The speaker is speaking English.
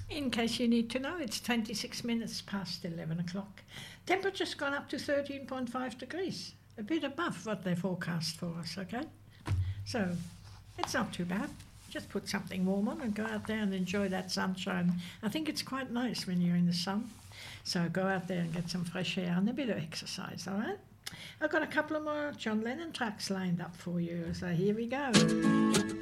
In case you need to know, it's 26 minutes past 11 o'clock. Temperature's gone up to 13.5 degrees, a bit above what they forecast for us, okay? So it's not too bad. Just put something warm on and go out there and enjoy that sunshine. I think it's quite nice when you're in the sun. So go out there and get some fresh air and a bit of exercise, all right? I've got a couple of more John Lennon tracks lined up for you, so here we go.